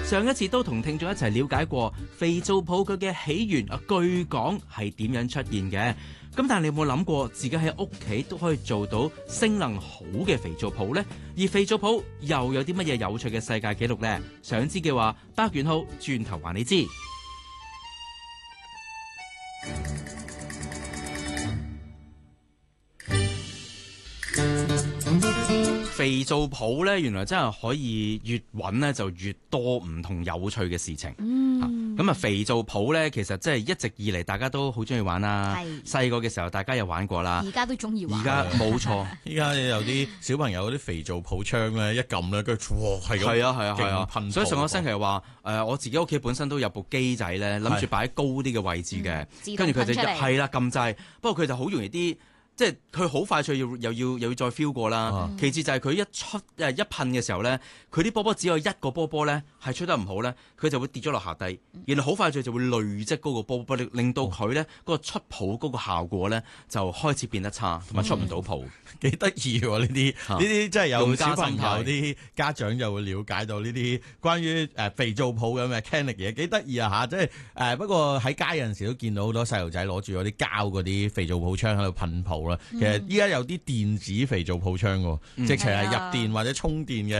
上一次都同聽眾一齊了解過肥皂泡佢嘅起源啊，據講係點樣出現嘅。咁但係你有冇諗過自己喺屋企都可以做到性能好嘅肥皂泡呢？而肥皂泡又有啲乜嘢有趣嘅世界紀錄呢？想知嘅話，百元號轉頭話你知。肥皂泡咧，原來真係可以越揾咧就越多唔同有趣嘅事情。咁肥皂泡咧，其實即係一直以嚟大家都好中意玩啦。細個嘅時候，大家有玩過啦。 而家都中意玩。 而家冇錯， 依家有啲小朋友嗰啲肥皂泡槍咧，一撳咧，跟住哇係咁。 係啊， 噴。 所以上個星期話我自己屋企本身都有部機仔咧，諗住擺喺高啲嘅位置嘅，跟住佢就係啦撳掣。不過佢就好容易啲。即係佢好快脆又要再 feel 過啦。其次就係佢一噴嘅時候咧，佢啲波波只有一個波波咧係吹得唔好咧，佢就會跌咗落下底，然後好快脆就會累積嗰個波波，令到佢咧嗰個出泡嗰個效果咧就開始變得差，同埋出唔到泡。 幾得意喎呢啲真係有小朋友啲家長就會了解到呢啲關於肥皂泡咁嘅 mechanic 嘢，幾得意啊嚇！即係不過喺街有陣時都見到好多細路仔攞住嗰啲膠嗰啲肥皂泡槍喺度噴泡啦。其實依家有啲電子肥皂泡槍喎，直情係入電或者充電嘅。